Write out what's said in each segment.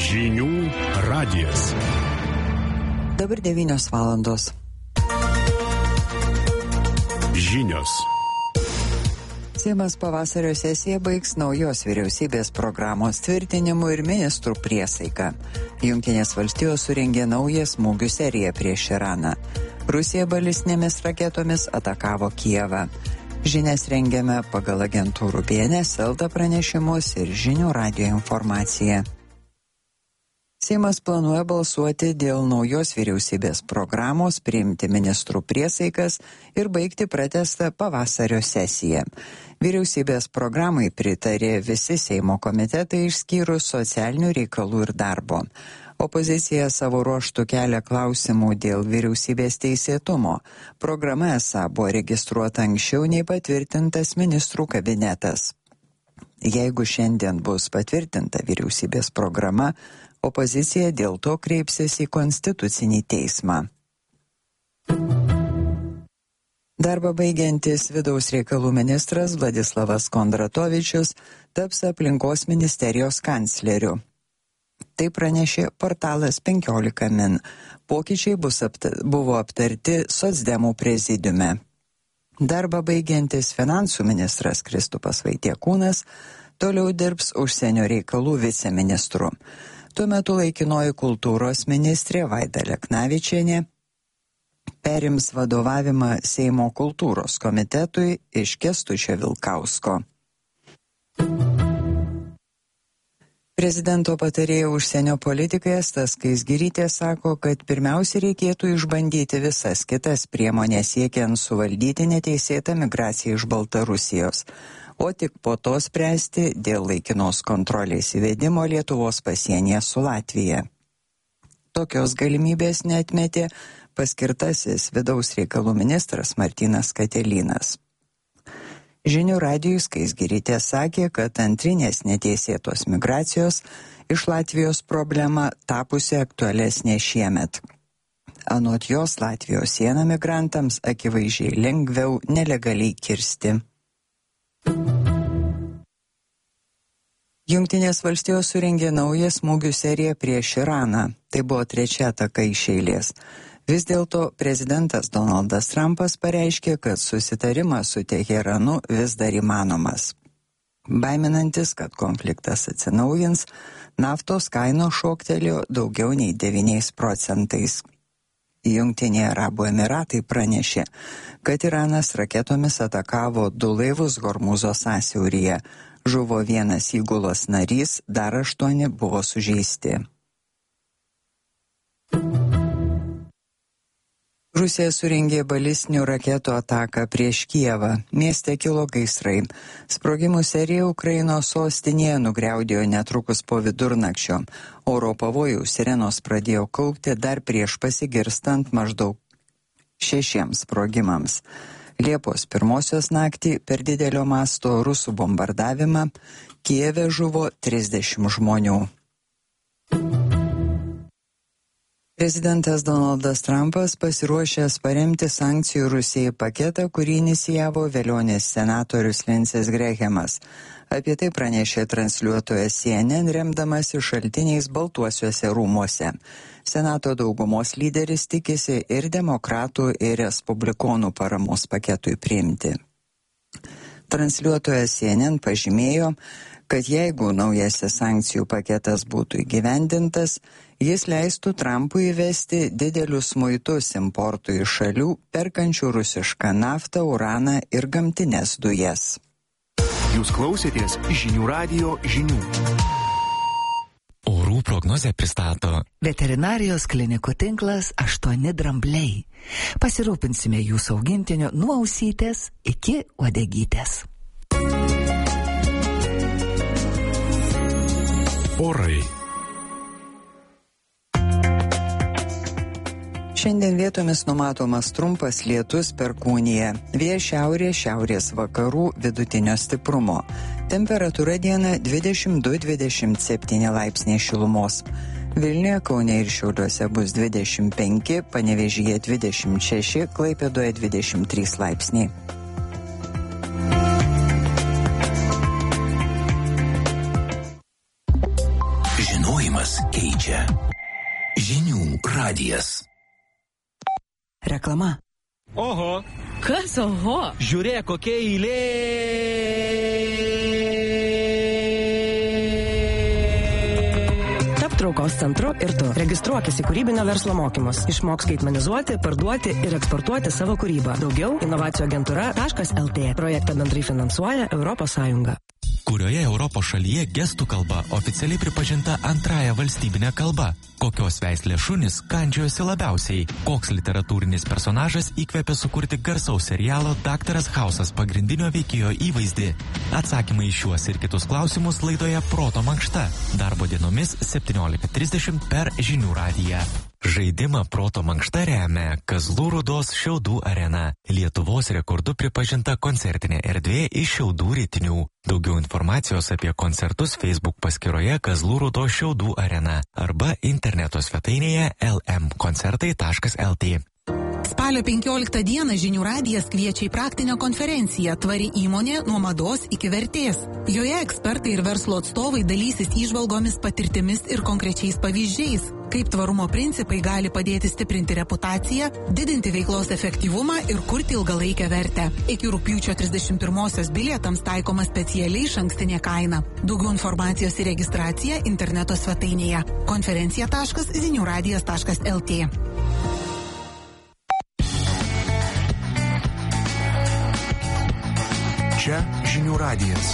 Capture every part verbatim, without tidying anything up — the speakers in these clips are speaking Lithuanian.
Žinių radijas. Dabar devynios valandos. Žinios. Seimas pavasario sesiją baigs naujos vyriausybės programos tvirtinimu ir ministrų priesaika. Jungtinės valstijos surengė naują smūgių seriją prieš Iraną. Rusija balistinėmis raketomis atakavo Kijevą. Žinias rengiame pagal agentūrų B N S, Elta pranešimus ir Žinių radijo informaciją. Seimas planuoja balsuoti dėl naujos vyriausybės programos, priimti ministrų priesaikas ir baigti pratęstą pavasario sesiją. Vyriausybės programai pritarė visi Seimo komitetai išskyrus socialinių reikalų ir darbo. Opozicija savo ruožtų kelia klausimų dėl vyriausybės teisėtumo. Programa esą buvo registruota anksčiau nei patvirtintas ministrų kabinetas. Jeigu šiandien bus patvirtinta vyriausybės programa, opozicija dėl to kreipsis į Konstitucinį teismą. Darbą baigiantis vidaus reikalų ministras Vladislavas Kondratovičius taps aplinkos ministerijos kancleriu. Tai pranešė portalas penkiolika min. Pokyčiai bus apta, buvo aptarti socdemų prezidiume. Darbą baigiantis finansų ministras Kristupas Vaitiekūnas toliau dirbs užsienio reikalų viceministru. Tuo metu laikinoji kultūros ministrė Vaida Leknavičienė perims vadovavimą Seimo kultūros komitetui iš Kęstučio Vilkausko. Prezidento patarėjo užsienio politikai Estas Skaisgirytė sako, kad pirmiausia reikėtų išbandyti visas kitas priemonės siekiant suvaldyti neteisėtą migraciją iš Baltarusijos, o tik po to spręsti dėl laikinos kontrolės įvedimo Lietuvos pasienyje su Latvija. Tokios galimybės neatmetė paskirtasis vidaus reikalų ministras Martynas Katelynas. Žinių radijui Skaisgirytė sakė, kad antrinės neteisėtos migracijos iš Latvijos problema tapusi aktualesnė šiemet. Anot jos, Latvijos siena migrantams akivaizdžiai lengviau nelegaliai kirsti. Jungtinės valstijos surengė naują smūgių seriją prieš Iraną. Tai buvo trečia ataka iš eilės. Vis dėlto prezidentas Donaldas Trumpas pareiškė, kad susitarimas su Teheranu vis dar įmanomas. Baiminantis, kad konfliktas atsinaujins, naftos kainos šoktelėjo daugiau nei devyniais procentais. Jungtiniai Arabų Emiratai pranešė, kad Iranas raketomis atakavo du laivus Hormūzo sąsiauryje. Žuvo vienas įgulos narys, dar aštuoni buvo sužeisti. Rusija surengė balistinių raketų ataką prieš Kijevą. Mieste kilo gaisrai. Sprogimų serija Ukrainos sostinėje nugriaudėjo netrukus po vidurnakčio. Oro pavojaus sirenos pradėjo kaukti dar prieš pasigirstant maždaug šešiems sprogimams. Liepos pirmosios naktį per didelio masto rusų bombardavimą Kijeve žuvo trisdešimt žmonių. Prezidentas Donaldas Trumpas pasiruošęs paremti sankcijų Rusijai paketą, kurį inicijavo Velionės senatorius Lindsey Grahamas. Apie tai pranešė transliuotojas C N N remdamasi šaltiniais Baltuosiuose rūmuose. Senato daugumos lyderis tikisi ir demokratų, ir respublikonų paramos paketui priimti. Transliuotojas C N N pažymėjo, kad jeigu naujasis sankcijų paketas būtų įgyvendintas, jis leistų Trumpui įvesti didelius muitus importui iš šalių, perkančių rusišką naftą, uraną ir gamtines dujas. Jūs klausėtės Žinių radijo žinių. Orų prognozę pristato Veterinarijos klinikų tinklas aštuoni drambliai. Pasirūpinsime jūsų augintiniu nuo ausytės iki uodegytės. Orai. Šiandien vietomis numatomas trumpas lietus Perkūnija. Vėjas šiaurės, šiaurės vakarų vidutinio stiprumo. Temperatūra dieną dvidešimt du dvidešimt septyni laipsniai šilumos. Vilniuje, Kaune ir Šiauliuose bus dvidešimt penki, Panevėžyje dvidešimt šeši, Klaipėdoje dvidešimt trys laipsniai. Žinių Žinojimas keičia. Žinių radijas. Reklama. Oho. Kas oho? Žiūrėk, kokia eilė. Tap traukos centru ir tu. Registruokis į kūrybinio verslo mokymus. Išmok skaitmenizuoti, parduoti ir eksportuoti savo kūrybą. Daugiau inovacijų agentūra taškas el tė. Projektą bendrai finansuoja Europos Sąjunga. Kurioje Europos šalyje gestų kalba oficialiai pripažinta antrąją valstybinę kalbą? Kokios veislės šunys kandžiojosi labiausiai? Koks literatūrinis personažas įkvėpė sukurti garsaus serialo Daktaras Hausas pagrindinio veikėjo įvaizdį? Atsakymai į šiuos ir kitus klausimus laidoje Proto mankšta. Darbo dienomis septyniolika trisdešimt per Žinių radiją. Žaidimą Proto mankšta remia Kazlų Rūdos Šiaudų arena. Lietuvos rekordu pripažinta koncertinė erdvė iš Šiaudų rytinių. Daugiau informacijos apie koncertus Facebook paskyroje Kazlų Rūdos Šiaudų arena arba interneto svetainėje el em koncertai taškas el tė. Spalio penkioliktą dieną Žinių radijas kviečia į praktinę konferenciją Tvari įmonė nuo mados iki vertės. Joje ekspertai ir verslo atstovai dalysis įžvalgomis, patirtimis ir konkrečiais pavyzdžiais, kaip tvarumo principai gali padėti stiprinti reputaciją, didinti veiklos efektyvumą ir kurti ilgalaikę vertę. Iki rugpjūčio trisdešimt pirmosios bilietams taikoma specialiai išankstinė kaina. Daugiau informacijos ir registracija interneto svetainėje konferencija taškas žinių radijas taškas el tė. Čia Žinių radijas.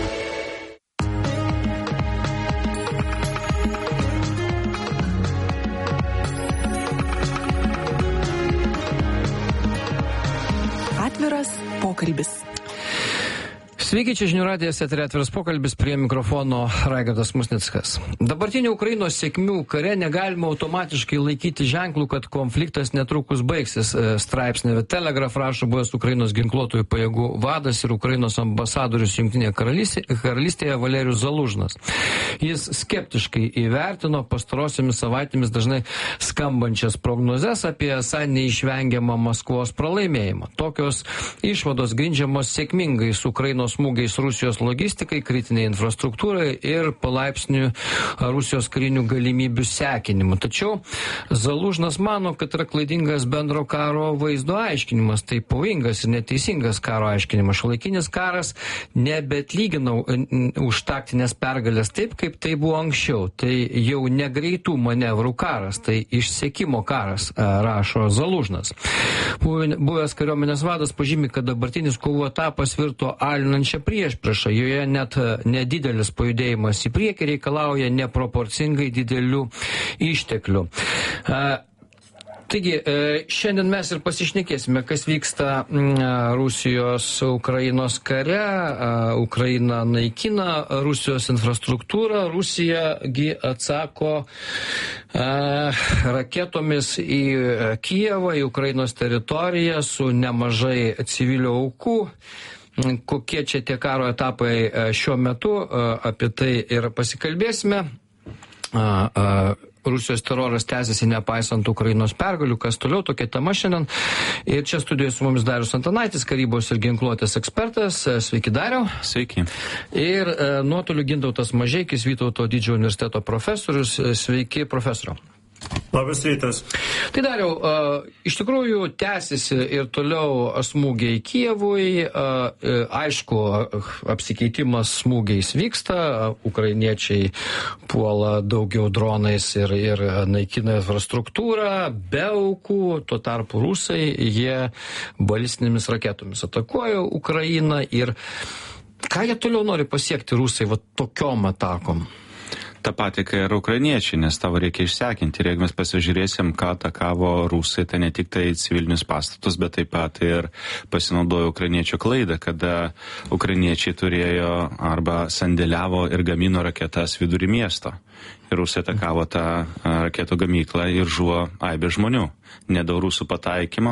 Atviras pokalbis. Sveiki, čia Žinių radijas, eteryje atviras pokalbis, prie mikrofono Raigardas Musnickas. Dabartinė Ukrainos sėkmių kare negalima automatiškai laikyti ženklų, kad konfliktas netrukus baigsis. Straipsnė Telegraf rašo buvęs Ukrainos ginkluotojų pajėgų vadas ir Ukrainos ambasadorius Jungtinėje karalystėje Valerijus Zalužnas. Jis skeptiškai įvertino pastarosiomis savaitėmis dažnai skambančias prognozes apie esą neišvengiamą Maskvos pralaimėjimą. Tokios išvados grindžiamos sėkmingais Ukrainos smūgiais Rusijos logistikai, kritiniai infrastruktūrai ir palaipsniui Rusijos karinių galimybių sekinimu. Tačiau Zalužnas mano, kad yra klaidingas bendro karo vaizdo aiškinimas, tai pavojingas ir neteisingas karo aiškinimas. Šiuolaikinis karas nebeatlyginau už taktinės pergalės taip, kaip tai buvo anksčiau. Tai jau negreitų manevrų karas, tai išsekimo karas, rašo Zalužnas. Buvęs kariuomenės vadas pažymi, kad dabartinis kovų etapas virto alinančią priešpriešą. Joje net nedidelis pajudėjimas į priekį reikalauja neproporcingai didelių išteklių. Taigi, šiandien mes ir pasišnekėsime, kas vyksta Rusijos Ukrainos kare. Ukraina naikina Rusijos infrastruktūrą, Rusijagi atsako raketomis į Kijevą, į Ukrainos teritoriją su nemažai civilių aukų. Kokie čia tie karo etapai šiuo metu, apie tai ir pasikalbėsime. Rusijos teroras tęsiasi nepaisant Ukrainos pergalių, kas toliau, tokia tema šiandien. Ir čia studijoje su mumis Darius Antanaitis, karybos ir ginkluotės ekspertas. Sveiki, Dariau. Sveiki. Ir e, nuotoliu Gintautas Mažeikis, Vytauto didžiojo universiteto profesorius. Sveiki, profesoriau. Labas rytas. Tai Dariau, uh, iš tikrųjų tęsiasi ir toliau smūgiai Kijevui, uh, aišku, apsikeitimas smūgiais vyksta, ukrainiečiai puola daugiau dronais ir, ir naikina infrastruktūrą, be aukų, tuo tarpu rusai, jie balistinėmis raketomis atakuoja Ukrainą ir ką jie toliau nori pasiekti rusai va tokiom atakom? Ta pati, kai ir ukrainiečiai, nes tavo reikia išsekinti. Ir jeigu mes pasižiūrėsim, ką atakavo rusai, tai ne tik tai civilinius pastatus, bet taip pat ir pasinaudojo ukrainiečių klaidą, kada ukrainiečiai turėjo arba sandėliavo ir gamino raketas vidury miesto. Ir rusai atakavo tą raketų gamyklą ir žuvo aibė žmonių. Ne dėl rusų pataikymo,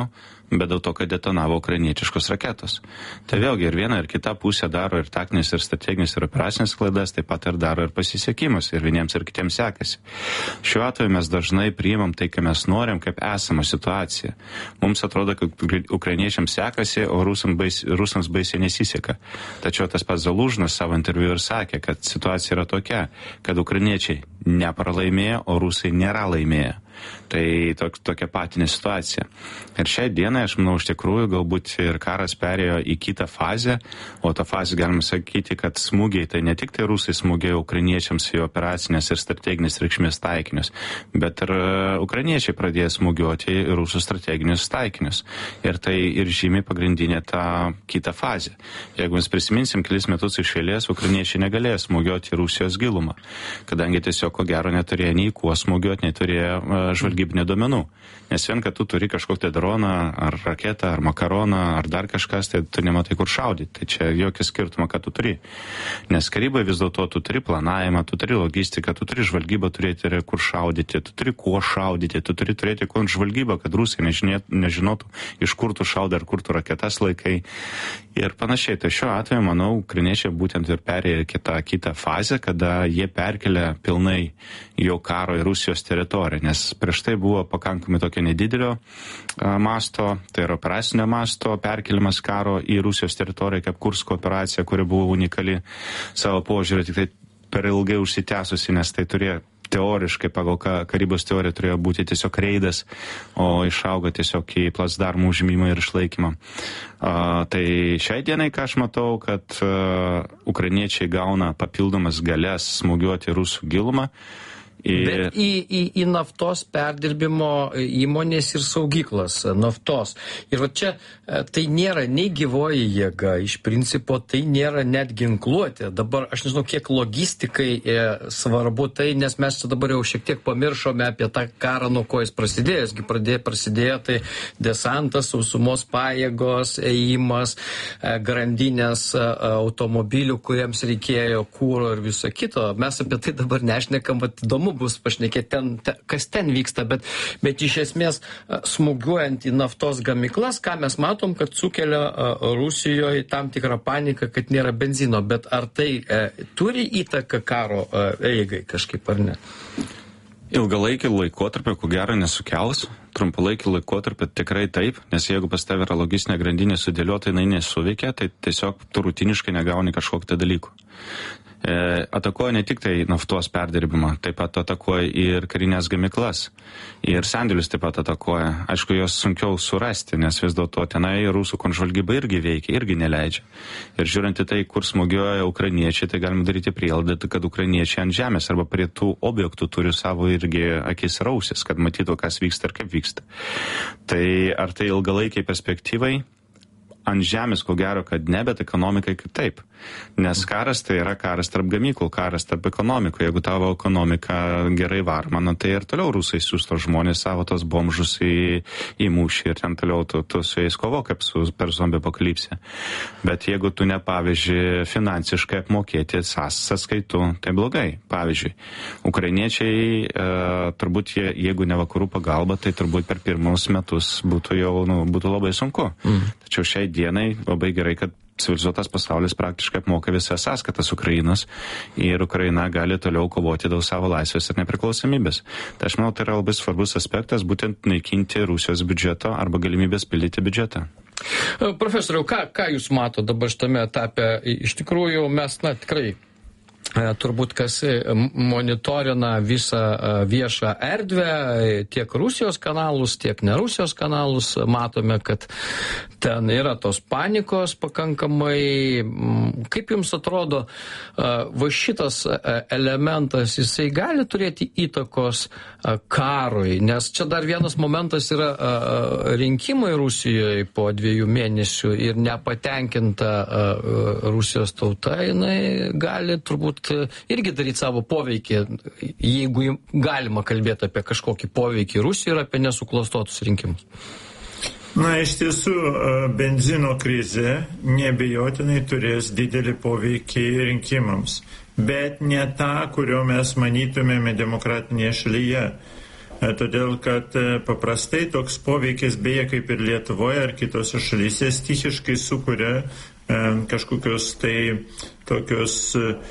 bet dėl to, kad detonavo ukrainietiškos raketos. Tai vėlgi ir viena, ir kita pusė daro ir taktinės, ir strateginės, ir operacinės klaidas, taip pat ir daro ir pasisekimus, ir vieniems ir kitiems sekasi. Šiuo atveju mes dažnai priimam tai, ką mes norim, kaip esama situacija. Mums atrodo, kad ukrainiečiams sekasi, o rusams, bais, rusams baisiai nesiseka. Tačiau tas pats Zalužnas savo interviu ir sakė, kad situacija yra tokia, kad ukrainiečiai nepralaimėjo, o rusai nėra laimėję. Tai tok, tokia patinė situacija. Ir šiai dienai, aš manau, iš tikrųjų, galbūt ir karas perėjo į kitą fazę, o tą fazę galima sakyti, kad smūgiai, tai ne tik tai rusai smūgėjo ukrainiečiams į operacinės ir strateginės reikšmės taikinius, bet ir ukrainiečiai pradėjo smūgiuoti į rusų strateginius taikinius. Ir tai ir žymiai pagrindinė ta kita fazė. Jeigu mes prisiminsim, kelis metus iš eilės, ukrainiečiai negalėjo smūgiuoti į Rusijos gilumą, kadangi tiesiog ko gero neturėjo nei kuo smūgiuoti, neturėjo žvalgybinė duomenų. Nes vien, kad tu turi kažkokį droną, ar raketą, ar makaroną, ar dar kažkas, tai tu nematai kur šaudyti. Tai čia jokio skirtumo, ką tu turi. Nes karybai vis dėlto tu turi planavimą, tu turi logistiką, tu turi žvalgybą turėti kur šaudyti, tu turi kuo šaudyti, tu turi turėti kuo žvalgybą, kad rusai nežinotų, iš kur tu šaudai, ar kur tu raketas laikai. Ir panašiai. Tai šiuo atveju, manau, ukrainiečiai būtent ir perėjo kitą, kitą fazę, kada jie perkelia pilnai jau karo į Rusijos teritoriją, nes prieš tai buvo pakankamai tokio nedidelio a, masto, tai yra operacinio masto perkelimas karo į Rusijos teritoriją, kaip Kursko operacija, kuri buvo unikali savo požiūrį, tik tai per ilgai užsitęsusi, nes tai turėjo teoriškai, pagal karybos teoriją turėjo būti tiesiog reidas, o išaugo tiesiog į placdarmų užimimą ir išlaikymą. A, tai šiai dienai, ką aš matau, kad a, ukrainiečiai gauna papildomas galės smūgiuoti rusų gilumą. Ir... Bet į, į, į naftos perdirbimo įmonės ir saugyklas naftos. Ir va čia tai nėra nei gyvoji jėga, iš principo tai nėra net ginkluotė. Dabar aš nežinau, kiek logistikai e, svarbu tai, nes mes čia dabar jau šiek tiek pamiršome apie tą karą, nuo ko jis prasidėjo. Jisgi pradėjo, prasidėjo tai desantas, sausumos pajėgos, ėjimas, e, grandinės e, automobilių, kuriems reikėjo kūro ir viso kito. Mes apie tai dabar nešnekam, bet įdomu bus pašnekėti, ten, te, kas ten vyksta, bet, bet iš esmės smūgiuojant į naftos gamyklas, ką mes matom, kad sukelia Rusijoje tam tikrą paniką, kad nėra benzino, bet ar tai e, turi įtaką karo e, eigai kažkaip ar ne? Ilgalaikį laikotarpį, ko gero, nesukels. Trumpalaikį laikotarpį tikrai taip, nes jeigu pas tavę yra logistinė grandinė sudėliota, jinai nesuveikia, tai tiesiog tu rutiniškai negauni kažkokį dalykų. E, atakuoja ne tik tai naftos perdirbimą, taip pat atakuoja ir karinės gamyklas. Ir sandėlius taip pat atakuoja. Aišku, jos sunkiau surasti, nes vis dėlto tenai rusų konžvalgyba irgi veikia, irgi neleidžia. Ir žiūrint į tai, kur smūgiuoja ukrainiečiai, tai galima daryti prielaidą, kad ukrainiečiai ant žemės arba prie tų objektų turi savo irgi akis ir ausis, kad matytų, kas vyksta ir kaip vyksta. Tai ar tai ilgalaikiai perspektyvai? Ant žemės, ko gero, kad ne, bet ekonomikai kitaip. Nes karas tai yra karas tarp gamyklų, karas tarp ekonomikų. Jeigu tavo ekonomika gerai varma, na, tai ir toliau rusai siūsto žmonės savo tos bomžus į, į mūšį ir ten toliau tu, tu su jais kovo kaip su, per zombie apokalipsę. Bet jeigu tu nepavyzdžiui finansiškai apmokėti sąskaitų, tai blogai. Pavyzdžiui, ukrainiečiai e, turbūt jie, jeigu ne vakarų pagalba, tai turbūt per pirmus metus būtų jau nu, būtų labai sunku. Mm. Tačiau šiai dienai labai gerai, kad civilizuotas pasaulis praktiškai apmoka visas sąskaitas Ukrainos ir Ukraina gali toliau kovoti dėl savo laisvės ir nepriklausomybės. Tai aš manau, tai yra labai svarbus aspektas būtent naikinti Rusijos biudžeto arba galimybės pildyti biudžetą. Profesoriau, ką, ką jūs mato dabar šitame etape? Iš tikrųjų, mes, na, tikrai turbūt kas monitorina visą viešą erdvę, tiek Rusijos kanalus, tiek ne Rusijos kanalus, matome, kad ten yra tos panikos pakankamai. Kaip jums atrodo, va šitas elementas, jisai gali turėti įtakos karui? Nes čia dar vienas momentas yra rinkimai Rusijoje po dviejų mėnesių ir nepatenkinta Rusijos tauta, jinai gali turbūt irgi daryti savo poveikį, jeigu galima kalbėti apie kažkokį poveikį Rusijoje ir apie nesuklastotus rinkimus. Na, iš tiesų, benzino krizė neabejotinai turės didelį poveikį rinkimams, bet ne tą, kurio mes manytumėme demokratinėje šalyje. Todėl, kad paprastai toks poveikis, beje, kaip ir Lietuvoje ar kitose šalyse, stichiškai sukuria kažkokios tai tokios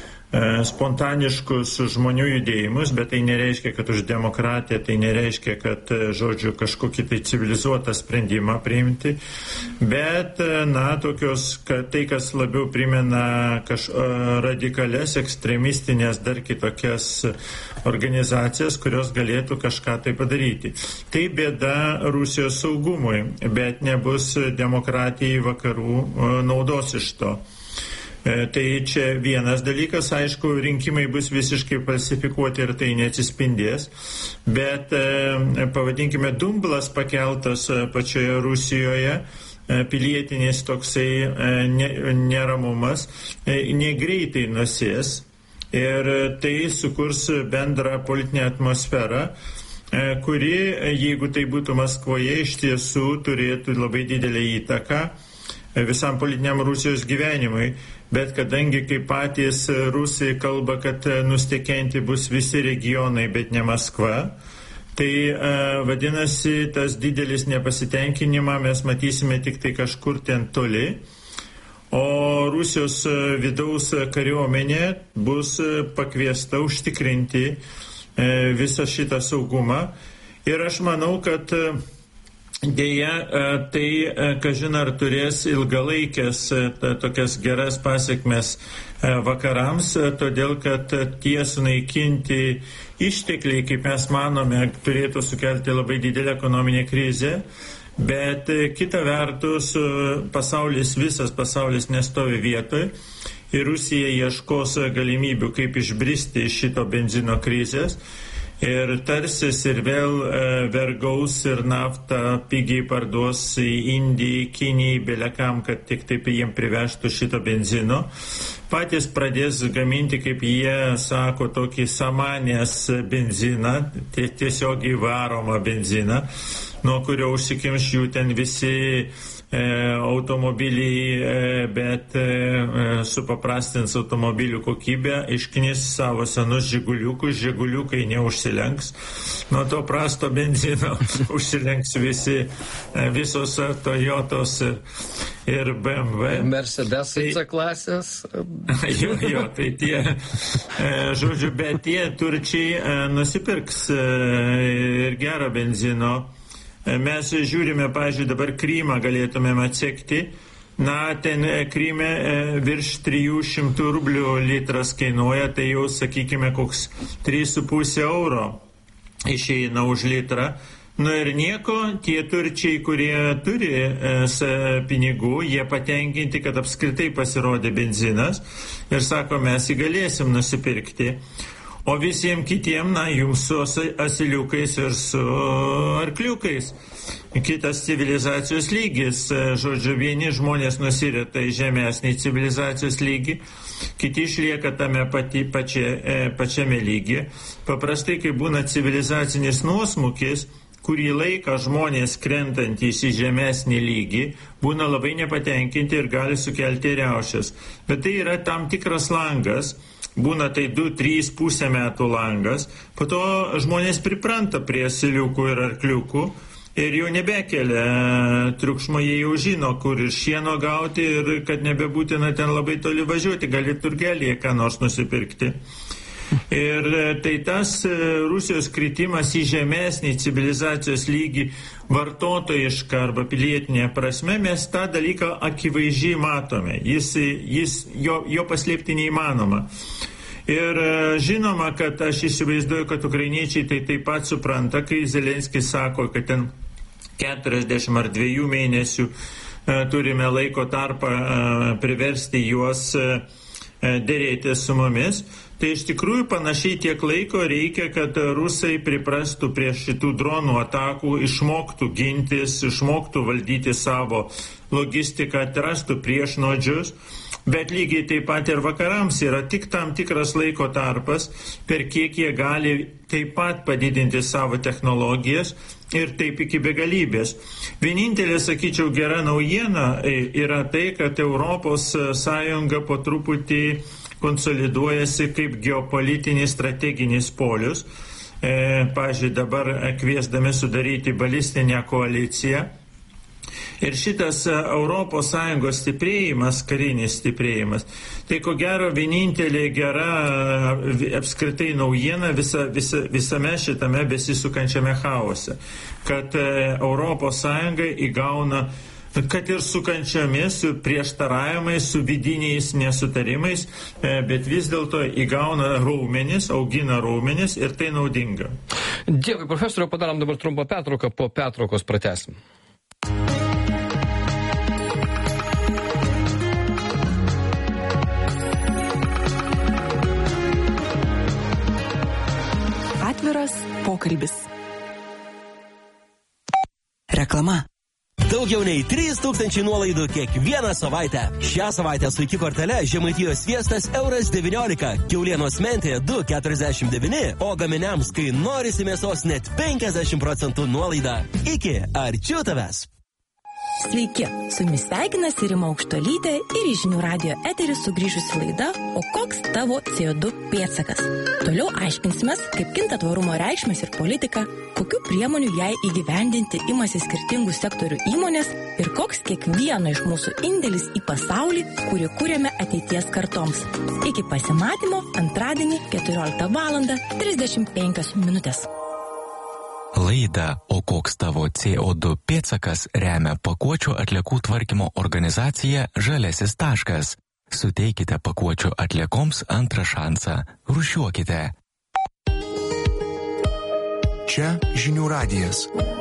spontaniškus žmonių judėjimus, bet tai nereiškia, kad už demokratiją, tai nereiškia, kad, žodžiu, kažkokį tai civilizuotą sprendimą priimti, bet, na, tokios, kad tai, kas labiau primena kaž, radikales, ekstremistinės, dar kitokias organizacijas, kurios galėtų kažką tai padaryti. Tai bėda Rusijos saugumui, bet nebus demokratijai vakarų naudos iš to. Tai čia vienas dalykas, aišku, rinkimai bus visiškai falsifikuoti ir tai neatsispindės, bet pavadinkime dumblas pakeltas pačioje Rusijoje, pilietinis toksai neramumas, negreitai nusės ir tai sukurs bendrą politinę atmosferą, kuri, jeigu tai būtų Maskvoje, iš tiesų turėtų labai didelę įtaką visam politiniam Rusijos gyvenimui. Bet kadangi kaip patys rusai kalba, kad nustekenti bus visi regionai, bet ne Maskva, tai vadinasi, tas didelis nepasitenkinimą mes matysime tik tai kažkur ten toli, o Rusijos vidaus kariuomenė bus pakviesta užtikrinti visą šitą saugumą. Ir aš manau, kad deja, tai, kažin ar turės ilgalaikės tokias geras pasiekmes vakarams, todėl kad tie sunaikinti ištekliai, kaip mes manome, turėtų sukelti labai didelę ekonominę krizę, bet kita vertus pasaulis, visas pasaulis nestovi vietoj ir Rusija ieškos galimybių, kaip išbristi iš šito benzino krizės. Ir tarsis ir vėl e, vergaus ir naftą pigiai parduos į Indiją, Kinijai, belekam, kad tik taip jiem privežtų šito benzino. Patys pradės gaminti, kaip jie sako, tokį samanės benziną, tiesiog įvaromą benziną, nuo kurio užsikimš jų ten visi e, automobiliai, e, bet e, supaprastins automobilių kokybę, išknis savo senus žiguliukus, žiguliukai neužsilenks. Nuo to prasto benzino užsilenks visi, e, visos Toyotos ir, ir B M W. Mercedesai C klasės. Jo, jo, tai tie, e, žodžiu, bet tie turčiai e, nusipirks e, ir gerą benzino. Mes žiūrime, pavyzdžiui, dabar Krymą galėtumėm atsekti. Na, ten Kryme virš trijų šimtų rublių litras kainuoja, tai jau, sakykime, koks trys su pusė euro išeina už litrą. Nu ir nieko, tie turčiai, kurie turi e, pinigų, jie patenkinti, kad apskritai pasirodė benzinas ir sako, mes jį galėsim nusipirkti. O visiems kitiems, na, jums su asiliukais ir su arkliukais. Kitas civilizacijos lygis, žodžiu, vieni žmonės nusirita į žemesnį civilizacijos lygį, kiti išlieka tame pati, pačia, pačiame lygyje. Paprastai, kai būna civilizacinis nuosmukis, kurį laiką žmonės krentantys į žemesnį lygį būna labai nepatenkinti ir gali sukelti riaušes. Bet tai yra tam tikras langas, būna tai du, trys, pusę metų langas, po to žmonės pripranta prie asiliukų ir arkliukų ir jau nebekelia triukšmo, jie jau žino, kur ir šieno gauti ir kad nebebūtina ten labai toli važiuoti, gali turgelėje ką nors nusipirkti. Ir tai tas Rusijos kritimas į žemesnį civilizacijos lygį vartotojišką arba pilietinę prasme, mes tą dalyką akivaizdžiai matome. Jis, jis, jo, jo paslėpti neįmanoma. Ir žinoma, kad aš įsivaizduoju, kad ukrainiečiai tai taip pat supranta, kai Zelenskis sako, kad ten keturiasdešimt ar dviejų mėnesių turime laiko tarpą priversti juos dėrėti su mumis. Tai iš tikrųjų panašiai tiek laiko reikia, kad rusai priprastų prie šitų dronų atakų, išmoktų gintis, išmoktų valdyti savo logistiką, atrastų priešnuodžius, bet lygiai taip pat ir vakarams yra tik tam tikras laiko tarpas, per kiek jie gali taip pat padidinti savo technologijas ir taip iki begalybės. Vienintelė, sakyčiau, gera naujiena yra tai, kad Europos Sąjunga po truputį konsoliduojasi kaip geopolitinis strateginis polius. e, pavyzdžiui, dabar kviesdami sudaryti balistinę koaliciją. Ir šitas Europos Sąjungos stiprėjimas, karinis stiprėjimas, tai ko gero vienintelė gera apskritai naujiena visa, visa, visame šitame besisukančiame chaose, kad Europos Sąjunga įgauna, kad ir su kančiomis, su prieštaravimais, su vidiniais nesutarimais, bet vis dėlto įgauna raumenis, augina raumenis ir tai naudinga. Dėkui, profesoriau, padarom dabar trumpą pertrauką, po pertraukos pratęsim. Atviras pokalbis. Reklama. Daugiau nei trys tūkstančiai nuolaidų kiekvieną savaitę. Šią savaitę su iki kortele Žemaitijos sviestas euras devyniolika, kiaulienos mentė du keturiasdešimt devyni, o gaminiams, kai norisi mėsos, net penkiasdešimt procentų nuolaida. Iki, arčiau tavęs. Sveiki, su jumis sveikinasi Rima Aukštuolytė ir į Žinių radijo eterį sugrįžusi laida O koks tavo C O du pėdsakas? Toliau aiškinsimės, kaip kinta tvarumo reikšmės ir politika, kokių priemonių jai įgyvendinti imasi skirtingų sektorių įmonės ir koks kiekvieno iš mūsų indėlis į pasaulį, kurį kūrėme ateities kartoms. Iki pasimatymo antradienį keturioliktą valandą trisdešimt penkios minutės. Laidą O koks tavo C O du pėdsakas remia pakuočių atliekų tvarkymo organizacija Žaliasis taškas. Suteikite pakuočių atliekoms antrą šansą. Rūšiuokite. Čia Žinių radijas.